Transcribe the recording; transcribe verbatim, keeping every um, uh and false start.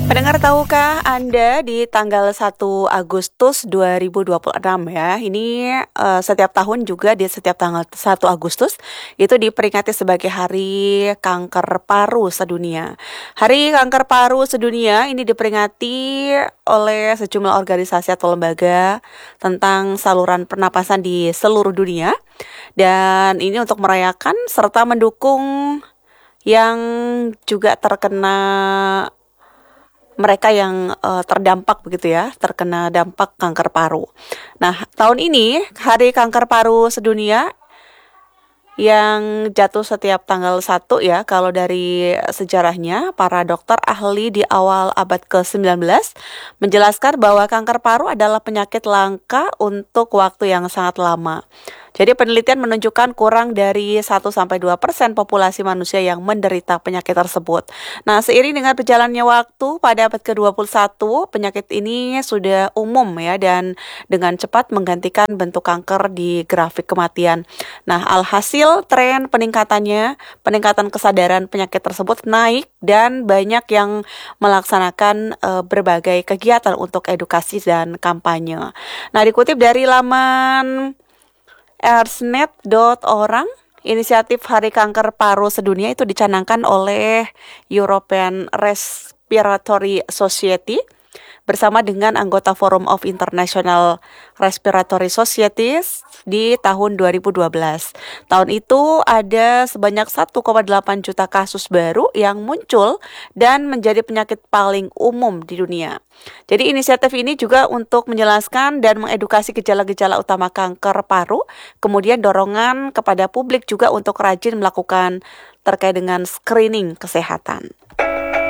Pendengar, tahukah Anda di tanggal satu Agustus dua ribu dua puluh enam ya, ini eh, setiap tahun juga di setiap tanggal satu Agustus itu diperingati sebagai Hari Kanker Paru Sedunia. Hari Kanker Paru Sedunia ini diperingati oleh sejumlah organisasi atau lembaga tentang saluran pernapasan di seluruh dunia. Dan ini untuk merayakan serta mendukung yang juga terkena mereka yang uh, terdampak begitu ya, terkena dampak kanker paru. Nah, tahun ini Hari Kanker Paru Sedunia yang jatuh setiap tanggal satu ya. Kalau dari sejarahnya, para dokter ahli di awal abad ke sembilan belas menjelaskan bahwa kanker paru adalah penyakit langka untuk waktu yang sangat lama. Jadi penelitian menunjukkan kurang dari satu sampai dua persen populasi manusia yang menderita penyakit tersebut. Nah, seiring dengan berjalannya waktu pada abad ke dua puluh satu, penyakit ini sudah umum ya, dan dengan cepat menggantikan bentuk kanker di grafik kematian. Nah, alhasil tren peningkatannya, peningkatan kesadaran penyakit tersebut naik dan banyak yang melaksanakan e, berbagai kegiatan untuk edukasi dan kampanye. Nah, dikutip dari laman ersnet dot org, inisiatif Hari Kanker Paru Sedunia itu dicanangkan oleh European Respiratory Society bersama dengan anggota Forum of International Respiratory Societies di tahun dua ribu dua belas. Tahun itu ada sebanyak satu koma delapan juta kasus baru yang muncul dan menjadi penyakit paling umum di dunia. Jadi inisiatif ini juga untuk menjelaskan dan mengedukasi gejala-gejala utama kanker paru, kemudian dorongan kepada publik juga untuk rajin melakukan terkait dengan screening kesehatan.